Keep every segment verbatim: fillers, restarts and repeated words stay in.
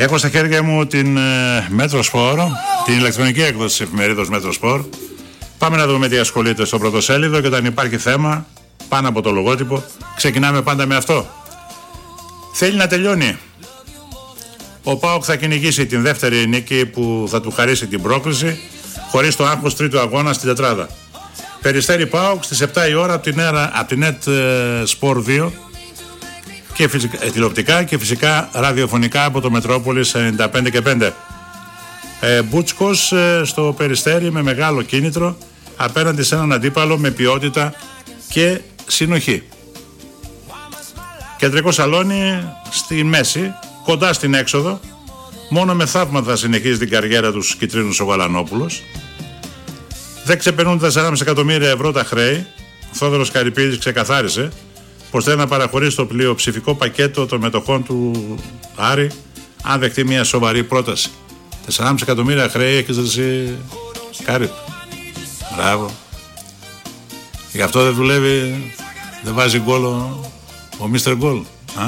Έχω στα χέρια μου την Μέτροσπορ, την ηλεκτρονική έκδοση της εφημερίδας Μέτροσπορ. Πάμε να δούμε τι ασχολείται στο πρωτοσέλιδο και όταν υπάρχει θέμα πάνω από το λογότυπο ξεκινάμε πάντα με αυτό. Θέλει να τελειώνει. Ο ΠΑΟΚ θα κυνηγήσει την δεύτερη νίκη που θα του χαρίσει την πρόκριση χωρίς το άγχος τρίτου αγώνα στην τετράδα. Περιστέρι ΠΑΟΚ στις επτά η ώρα από την, από την Net Sport δύο και φυσικά, τηλεοπτικά και φυσικά ραδιοφωνικά από το Μετρόπολης ενενήντα πέντε και πέντε. Ε, Μπούτσκος ε, στο Περιστέρι με μεγάλο κίνητρο απέναντι σε έναν αντίπαλο με ποιότητα και συνοχή. Κεντρικό σαλόνι στη μέση, κοντά στην έξοδο, μόνο με θαύμα θα συνεχίζει την καριέρα του Κιτρίνους ο Γαλανόπουλος. Δεν ξεπερνούν τα τέσσερα κόμμα πέντε εκατομμύρια ευρώ τα χρέη. Ο Θόδωρος Καρυπίδης ξεκαθάρισε πως θέλει να παραχωρήσει το πλειοψηφικό πακέτο των μετοχών του Άρη αν δεχτεί μια σοβαρή πρόταση. τέσσερα κόμμα πέντε εκατομμύρια χρέη έχεις εσύ, Κάρυπ. Μπράβο. Γι' αυτό δεν δουλεύει, δεν βάζει γκολ ο, ο μίστερ Γκολ. Α?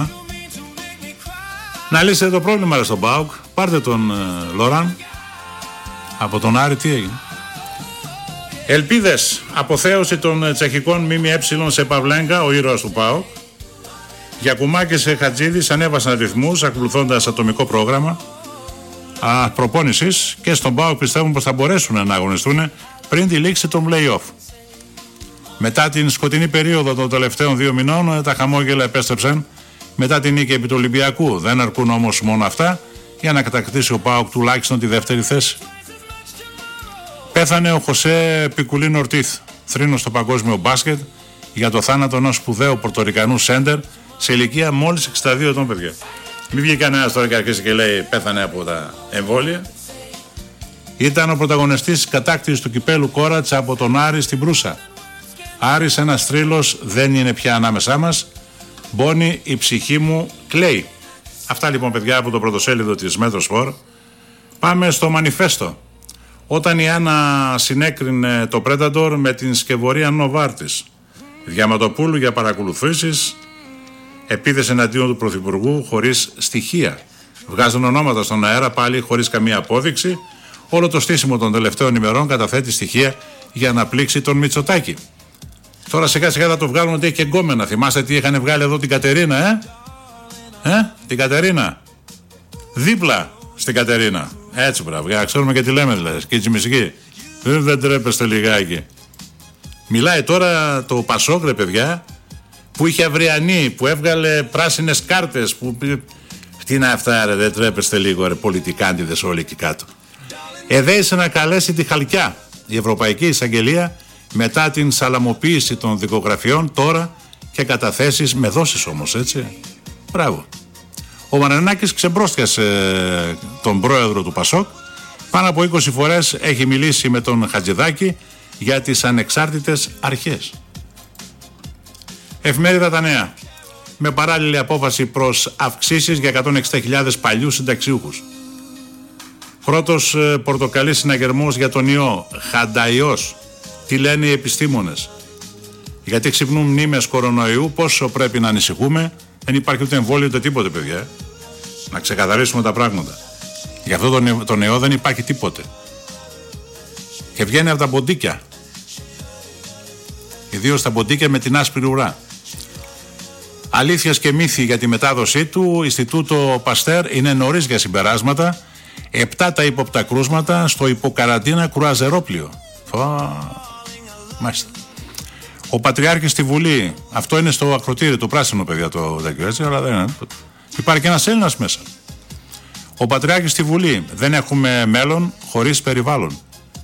Να λύσετε το πρόβλημα στον ΠΑΟΚ. Πάρτε τον ε, Λοράν από τον Άρη. Τι έγινε? Ελπίδες, αποθέωση των τσεχικών ΜΜΕ σε Παυλέγκα, ο ήρωας του ΠΑΟΚ. Γιακουμάκης και Χατζίδης ανέβασαν ρυθμούς ακολουθώντας ατομικό πρόγραμμα α, προπόνησης και στον ΠΑΟΚ πιστεύουν πως θα μπορέσουν να αγωνιστούν πριν τη λήξη των play-off. Μετά την σκοτεινή περίοδο των τελευταίων δύο μηνών τα χαμόγελα επέστρεψαν μετά την νίκη επί του Ολυμπιακού. Δεν αρκούν όμως μόνο αυτά για να κατακτήσει ο ΠΑΟΚ τουλάχιστον τη δεύτερη θέση. Πέθανε ο Χωσέ Πικουλίν Ορτίθ, θρήνος στο παγκόσμιο μπάσκετ, για το θάνατο ενός σπουδαίου Πορτορικανού σέντερ σε ηλικία μόλις εξήντα δύο ετών, παιδιά. Μην βγει κανένας τώρα και αρχίσει και λέει πέθανε από τα εμβόλια. Ήταν ο πρωταγωνιστής της κατάκτησης του κυπέλου Κόρατς από τον Άρη στην Προύσα. Άρης, ένας θρύλος δεν είναι πια ανάμεσά μας. Μπώνει η ψυχή μου, κλαίει. Αυτά λοιπόν, παιδιά, από το πρωτοσέλιδο της Μέτροσπορ. Πάμε στο μανιφέστο. Όταν η Άννα συνέκρινε το Πρένταντορ με την σκευωρία Νοβάρτης Διαματοπούλου για παρακολουθήσεις, επίθεση εναντίον του Πρωθυπουργού χωρίς στοιχεία. Βγάζουν ονόματα στον αέρα πάλι χωρίς καμία απόδειξη. Όλο το στήσιμο των τελευταίων ημερών καταθέτει στοιχεία για να πλήξει τον Μητσοτάκη. Τώρα σιγά σιγά θα το βγάλουν ότι έχει και γκόμενα. Θυμάστε τι είχαν βγάλει εδώ την Κατερίνα, ε? Ε, την Κατερίνα. Δίπλα στην Κατερίνα. Έτσι, μπράβο, για να ξέρουμε και τι λέμε δηλαδή. Και έτσι μισική. Δεν, δεν τρέπεστε λιγάκι. Μιλάει τώρα το Πασόκ, ρε παιδιά, που είχε αυριανή, που έβγαλε πράσινες κάρτες. Που... Τι είναι αυτά, ρε, δεν τρέπεστε λίγο, ρε, πολιτικάντιδες όλοι εκεί κάτω. Εδέησε να καλέσει τη Χαλκιά, η Ευρωπαϊκή Εισαγγελία, μετά την σαλαμοποίηση των δικογραφιών τώρα και καταθέσεις με δόσεις όμως, έτσι. Μπράβο. Ο Μαρινάκης ξεμπρόστιασε τον πρόεδρο του Πασόκ. Πάνω από είκοσι φορές έχει μιλήσει με τον Χατζηδάκη για τις ανεξάρτητες αρχές. Εφημερίδα Τα Νέα. Με παράλληλη απόφαση προς αυξήσεις για εκατόν εξήντα χιλιάδες παλιούς συνταξιούχους. Πρώτος πορτοκαλί συναγερμός για τον ιό. Χανταϊός. Τι λένε οι επιστήμονες? Γιατί ξυπνούν μνήμες κορονοϊού, πόσο πρέπει να ανησυχούμε? Δεν υπάρχει ούτε εμβόλιο ούτε τίποτε, παιδιά. Να ξεκαθαρίσουμε τα πράγματα. Γι' αυτό τον, τον ιό δεν υπάρχει τίποτε. Και βγαίνει από τα ποντίκια. Ιδίως τα ποντίκια με την άσπρη ουρά. Αλήθειες και μύθοι για τη μετάδοσή του. Ινστιτούτο Παστέρ, είναι νωρίς για συμπεράσματα. Επτά τα ύποπτα κρούσματα στο υποκαρατίνα κρουαζερόπλιο. Φω... Μάλιστα. Ο Πατριάρχης στη Βουλή. Αυτό είναι στο ακροτήρι του πράσινου, παιδιά, το δέκιο, έτσι, αλλά δεν είναι. Υπάρχει και ένας Έλληνας μέσα. Ο Πατριάρχης στη Βουλή. Δεν έχουμε μέλλον χωρίς περιβάλλον.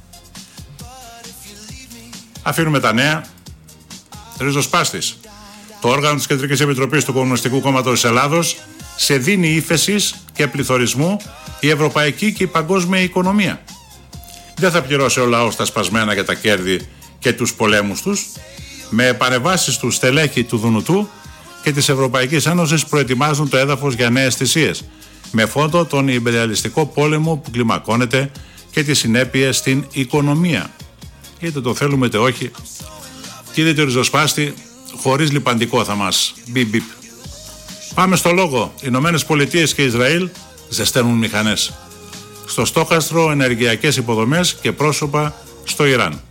Αφήνουμε τα νέα. Ριζοσπάστης. Το όργανο της Κεντρικής Επιτροπής του Κομμουνιστικού Κόμματος της Ελλάδος σε δίνει ύφεσης και πληθωρισμού η ευρωπαϊκή και η παγκόσμια οικονομία. Δεν θα πληρώσει ο λαός τα σπασμένα για τα κέρδη και τους πολέμους τους. Με παρεμβάσεις του στελέχη του Δουνουτού και της Ευρωπαϊκής Ένωσης προετοιμάζουν το έδαφος για νέες θυσίες, με φόντο τον ιμπεριαλιστικό πόλεμο που κλιμακώνεται και τις συνέπειες στην οικονομία. Είτε το θέλουμε είτε όχι, κύριε το ριζοσπάστη, χωρίς λιπαντικό θα μας μπει μπιπ. Πάμε στο λόγο. Οι Ηνωμένες Πολιτείες και Ισραήλ ζεσταίνουν μηχανές. Στο στόχαστρο ενεργειακές υποδομές και πρόσωπα στο Ιράν.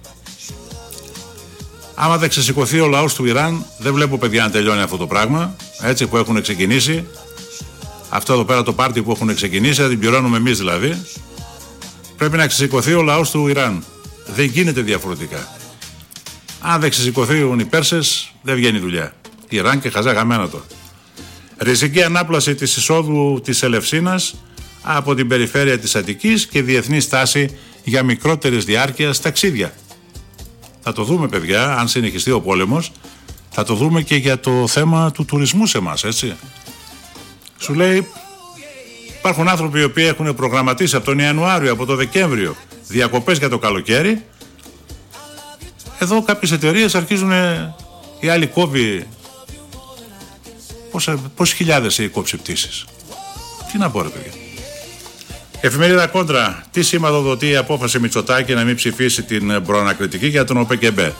Άμα δεν ξεσηκωθεί ο λαός του Ιράν, δεν βλέπω παιδιά να τελειώνει αυτό το πράγμα, έτσι που έχουν ξεκινήσει. Αυτό εδώ πέρα το πάρτι που έχουν ξεκινήσει, θα την πληρώνουμε εμείς δηλαδή. Πρέπει να ξεσηκωθεί ο λαός του Ιράν. Δεν γίνεται διαφορετικά. Αν δεν ξεσηκωθούν οι Πέρσες, δεν βγαίνει δουλειά. Ιράν και χαζά γαμμένα το. Ριζική ανάπλαση της εισόδου της Ελευσίνας από την περιφέρεια της Αττικής και διεθνή στάση για μικρότερες διάρκειας ταξίδια. Θα το δούμε παιδιά, αν συνεχιστεί ο πόλεμος, θα το δούμε και για το θέμα του τουρισμού σε εμάς, έτσι. Σου λέει, υπάρχουν άνθρωποι οι οποίοι έχουν προγραμματίσει από τον Ιανουάριο, από τον Δεκέμβριο, διακοπές για το καλοκαίρι. Εδώ κάποιες εταιρείες αρχίζουν, οι άλλοι κόβει, πόσες χιλιάδες έχει κόψει πτήσεις. Τι να πω ρε παιδιά. Εφημερίδα Κόντρα, τι σηματοδοτεί η απόφαση Μητσοτάκη να μην ψηφίσει την προανακριτική για τον ΟΠΕΚΕΜΠΕ.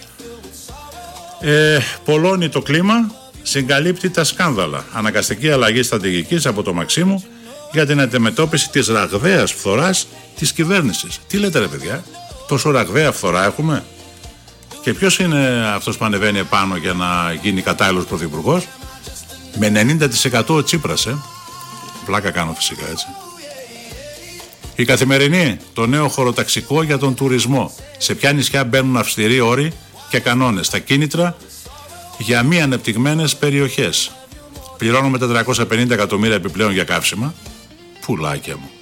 Ε, πολλώνει το κλίμα, συγκαλύπτει τα σκάνδαλα. Αναγκαστική αλλαγή στρατηγικής από το Μαξίμου για την αντιμετώπιση της ραγδαίας φθοράς της κυβέρνησης. Τι λέτε ρε παιδιά, τόσο ραγδαία φθορά έχουμε? Και ποιος είναι αυτός που ανεβαίνει επάνω για να γίνει κατάλληλος πρωθυπουργός? Με ενενήντα τοις εκατό ο Τσίπρας, ε. Πλάκα κάνω φυσικά, έτσι. Η Καθημερινή, το νέο χωροταξικό για τον τουρισμό. Σε ποια νησιά μπαίνουν αυστηροί όροι και κανόνες. Τα κίνητρα για μη ανεπτυγμένες περιοχές. Πληρώνουμε τετρακόσια πενήντα εκατομμύρια επιπλέον για καύσιμα. Πουλάκια μου.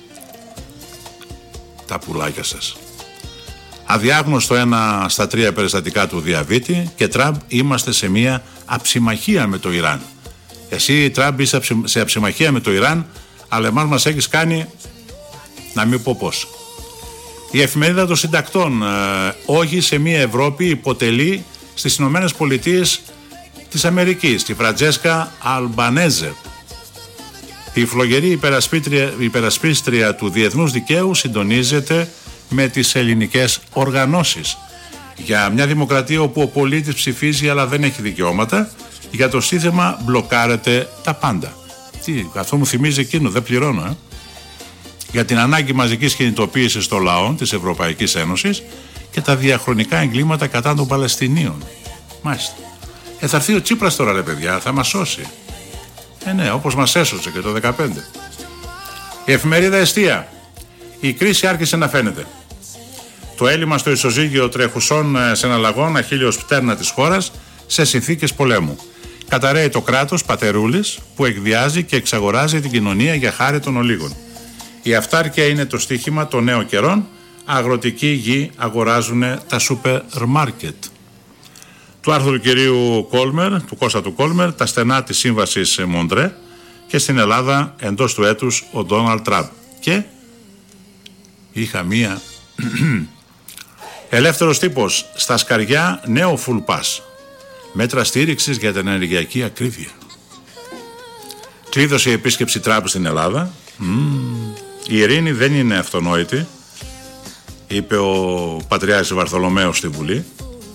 Τα πουλάκια σας. Αδιάγνωστο ένα στα τρία περιστατικά του διαβήτη και Τραμπ είμαστε σε μια αψιμαχία με το Ιράν. Εσύ Τραμπ είσαι σε αψιμαχία με το Ιράν, αλλά εμάς μας έχεις κάνει να μην πω πώς. Η εφημερίδα των συντακτών, ε, όχι σε μια Ευρώπη υποτελεί στις Ηνωμένες Πολιτείες της Αμερικής, τη Φραντζέσκα Αλμπανέζε. Η φλογερή υπερασπίστρια, υπερασπίστρια του διεθνούς δικαίου συντονίζεται με τις ελληνικές οργανώσεις για μια δημοκρατία όπου ο πολίτης ψηφίζει αλλά δεν έχει δικαιώματα. Για το σύνθεμα μπλοκάρεται τα πάντα. Τι, αυτό μου θυμίζει εκείνο, δεν πληρώνω, ε. Για την ανάγκη μαζικής κινητοποίησης των λαών της Ευρωπαϊκής Ένωσης και τα διαχρονικά εγκλήματα κατά των Παλαιστινίων. Μάλιστα. Ε, θα έρθει ο Τσίπρας τώρα ρε παιδιά, θα μας σώσει. Ε, ναι, όπως μας έσωσε και το δεκαπέντε. Η εφημερίδα Εστία. Η κρίση άρχισε να φαίνεται. Το έλλειμμα στο ισοζύγιο τρέχουσών συναλλαγών αχίλιος πτέρνα της χώρας σε συνθήκες πολέμου. Καταραίει το κράτος πατερούλης που εκβιάζει και εξαγοράζει την κοινωνία για χάρη των ολίγων. Η αυτάρκεια είναι το στίχημα των νέων καιρών. Αγροτική γη αγοράζουν τα σούπερ μάρκετ. Του άρθρου του κυρίου Κόλμερ, του Κώστα του Κόλμερ, τα στενά της σύμβασης Μοντρέ και στην Ελλάδα εντός του έτους ο Ντόναλντ Τραμπ. Και είχα μία ελεύθερος τύπος στα σκαριά νέο full pass. Μέτρα στήριξης για την ενεργειακή ακρίβεια. Κλείδωσε η επίσκεψη Τραμπ στην Ελλάδα. Mm. Η ειρήνη δεν είναι αυτονόητη, είπε ο Πατριάρχης Βαρθολομαίος στη Βουλή.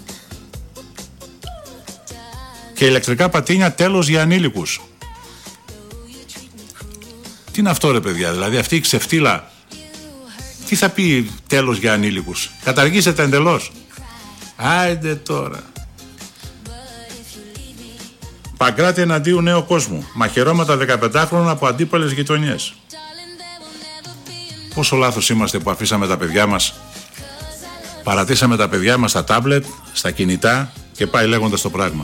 Και ηλεκτρικά πατίνια τέλος για ανήλικους. Τι είναι αυτό ρε παιδιά, δηλαδή αυτή η ξεφτύλα τι θα πει τέλος για ανήλικους? Καταργήσετε εντελώς. Άιντε τώρα. Παγκράτη εναντίον νέου κόσμου. Μαχαιρώματα δεκαπεντάχρονα από αντίπαλες γειτονιές. Πόσο λάθος είμαστε που αφήσαμε τα παιδιά μας, παρατήσαμε τα παιδιά μας στα τάμπλετ, στα κινητά και πάει λέγοντας το πράγμα.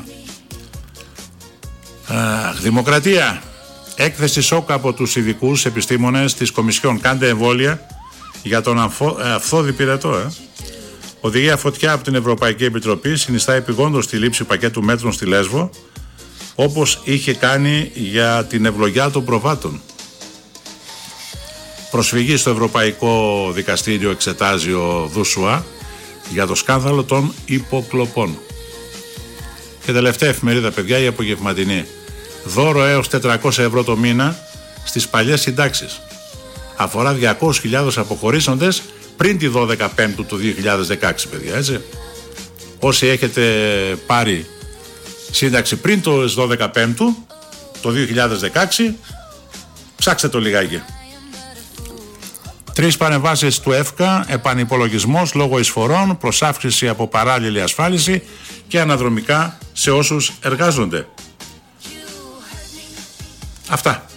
Αχ, δημοκρατία. Έκθεση σοκ από τους ειδικούς επιστήμονες της Κομισιόν. Κάντε εμβόλια για τον αμφο, ε, αυθόδη πυρετό. Ε. Οδηγία φωτιά από την Ευρωπαϊκή Επιτροπή συνιστά επιγόντως τη λήψη πακέτου μέτρων στη Λέσβο, όπως είχε κάνει για την ευλογιά των προβάτων. Προσφυγή στο Ευρωπαϊκό Δικαστήριο εξετάζει ο Δούσουα για το σκάνδαλο των υποκλοπών. Και τελευταία εφημερίδα παιδιά, η απογευματινή. Δώρο έως τετρακόσια ευρώ το μήνα στις παλιές συντάξεις. Αφορά διακόσιες χιλιάδες αποχωρήσοντες πριν τη δώδεκα Πέμπτου του δύο χιλιάδες δεκαέξι παιδιά, έτσι. Όσοι έχετε πάρει σύνταξη πριν το δώδεκα Πέμπτου το δύο χιλιάδες δεκαέξι, ψάξτε το λιγάκι. Τρεις παρεμβάσεις του ΕΦΚΑ, επανυπολογισμός λόγω εισφορών, προσάυξηση από παράλληλη ασφάλιση και αναδρομικά σε όσους εργάζονται. Αυτά.